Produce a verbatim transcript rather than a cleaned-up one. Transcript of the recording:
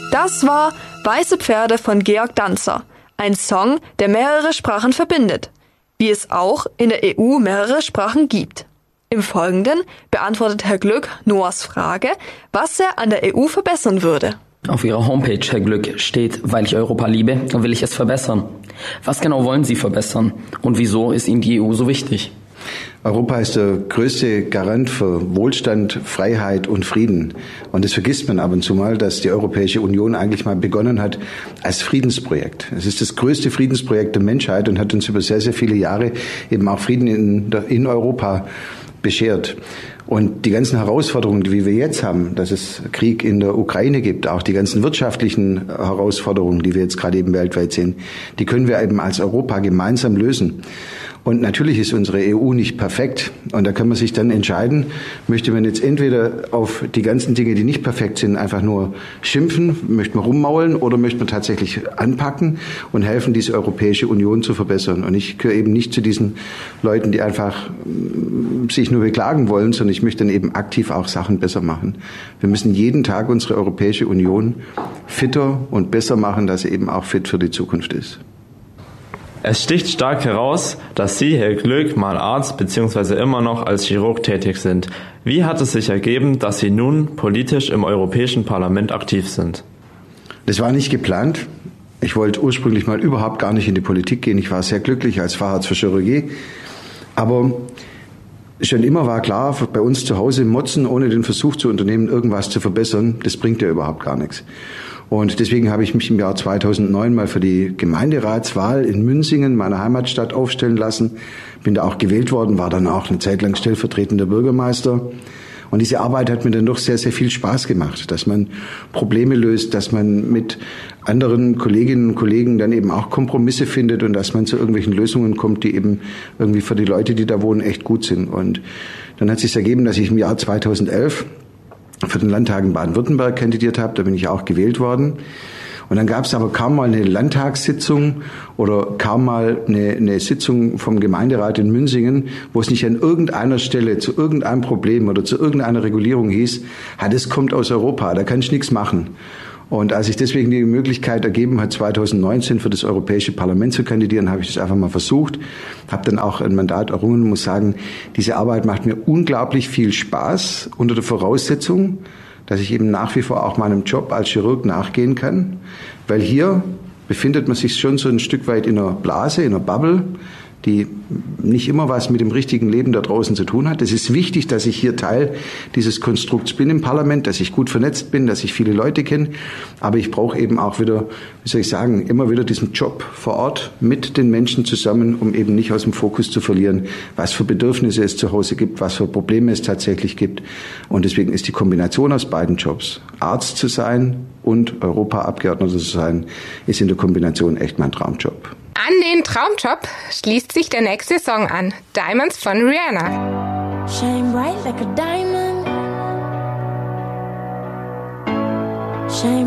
Das war Weiße Pferde von Georg Danzer, ein Song, der mehrere Sprachen verbindet, wie es auch in der E U mehrere Sprachen gibt. Im Folgenden beantwortet Herr Glück Noahs Frage, was er an der E U verbessern würde. Auf Ihrer Homepage, Herr Glück, steht, weil ich Europa liebe, will ich es verbessern. Was genau wollen Sie verbessern und wieso ist Ihnen die E U so wichtig? Europa ist der größte Garant für Wohlstand, Freiheit und Frieden. Und das vergisst man ab und zu mal, dass die Europäische Union eigentlich mal begonnen hat als Friedensprojekt. Es ist das größte Friedensprojekt der Menschheit und hat uns über sehr, sehr viele Jahre eben auch Frieden in, in Europa beschert. Und die ganzen Herausforderungen, die wir jetzt haben, dass es Krieg in der Ukraine gibt, auch die ganzen wirtschaftlichen Herausforderungen, die wir jetzt gerade eben weltweit sehen, die können wir eben als Europa gemeinsam lösen. Und natürlich ist unsere E U nicht perfekt. Und da kann man sich dann entscheiden, möchte man jetzt entweder auf die ganzen Dinge, die nicht perfekt sind, einfach nur schimpfen, möchte man rummaulen oder möchte man tatsächlich anpacken und helfen, diese Europäische Union zu verbessern. Und ich gehöre eben nicht zu diesen Leuten, die einfach sich nur beklagen wollen, sondern ich möchte dann eben aktiv auch Sachen besser machen. Wir müssen jeden Tag unsere Europäische Union fitter und besser machen, dass sie eben auch fit für die Zukunft ist. Es sticht stark heraus, dass Sie, Herr Glück, mal Arzt bzw. immer noch als Chirurg tätig sind. Wie hat es sich ergeben, dass Sie nun politisch im Europäischen Parlament aktiv sind? Das war nicht geplant. Ich wollte ursprünglich mal überhaupt gar nicht in die Politik gehen. Ich war sehr glücklich als Facharzt für Chirurgie. Aber schon immer war klar, bei uns zu Hause motzen, ohne den Versuch zu unternehmen, irgendwas zu verbessern, das bringt ja überhaupt gar nichts. Und deswegen habe ich mich im Jahr zweitausendneun mal für die Gemeinderatswahl in Münsingen, meiner Heimatstadt, aufstellen lassen. Bin da auch gewählt worden, war dann auch eine Zeit lang stellvertretender Bürgermeister. Und diese Arbeit hat mir dann doch sehr, sehr viel Spaß gemacht, dass man Probleme löst, dass man mit anderen Kolleginnen und Kollegen dann eben auch Kompromisse findet und dass man zu irgendwelchen Lösungen kommt, die eben irgendwie für die Leute, die da wohnen, echt gut sind. Und dann hat es sich ergeben, dass ich im Jahr zweitausendelf für den Landtag in Baden-Württemberg kandidiert habe. Da bin ich auch gewählt worden. Und dann gab es aber kaum mal eine Landtagssitzung oder kaum mal eine, eine Sitzung vom Gemeinderat in Münsingen, wo es nicht an irgendeiner Stelle zu irgendeinem Problem oder zu irgendeiner Regulierung hieß, ah, das kommt aus Europa, da kann ich nichts machen. Und als sich deswegen die Möglichkeit ergeben hat, zweitausendneunzehn für das Europäische Parlament zu kandidieren, habe ich das einfach mal versucht, habe dann auch ein Mandat errungen und muss sagen, diese Arbeit macht mir unglaublich viel Spaß unter der Voraussetzung, dass ich eben nach wie vor auch meinem Job als Chirurg nachgehen kann, weil hier befindet man sich schon so ein Stück weit in einer Blase, in einer Bubble, die nicht immer was mit dem richtigen Leben da draußen zu tun hat. Es ist wichtig, dass ich hier Teil dieses Konstrukts bin im Parlament, dass ich gut vernetzt bin, dass ich viele Leute kenne. Aber ich brauche eben auch wieder, wie soll ich sagen, immer wieder diesen Job vor Ort mit den Menschen zusammen, um eben nicht aus dem Fokus zu verlieren, was für Bedürfnisse es zu Hause gibt, was für Probleme es tatsächlich gibt. Und deswegen ist die Kombination aus beiden Jobs, Arzt zu sein und Europaabgeordneter zu sein, ist in der Kombination echt mein Traumjob. An den Traumjob schließt sich der nächste Song an, Diamonds von Rihanna. Shine bright like a diamond. Shine